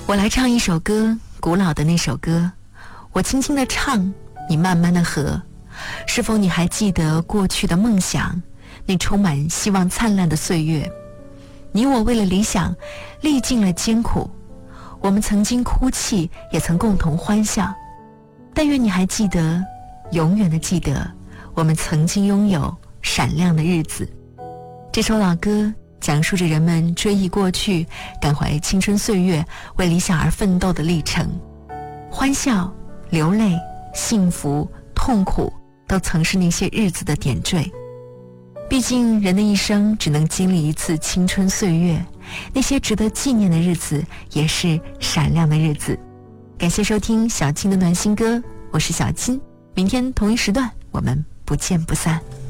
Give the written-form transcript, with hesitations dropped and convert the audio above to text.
我来唱一首歌，古老的那首歌，我轻轻地唱，你慢慢地和。是否你还记得过去的梦想，那充满希望灿烂的岁月？你我为了理想历尽了艰苦，我们曾经哭泣，也曾共同欢笑。但愿你还记得，永远的记得，我们曾经拥有闪亮的日子。这首老歌讲述着人们追忆过去，感怀青春岁月，为理想而奋斗的历程。欢笑、流泪、幸福、痛苦，都曾是那些日子的点缀。毕竟人的一生只能经历一次青春岁月，那些值得纪念的日子也是闪亮的日子。感谢收听小青的暖心歌，我是小青，明天同一时段我们不见不散。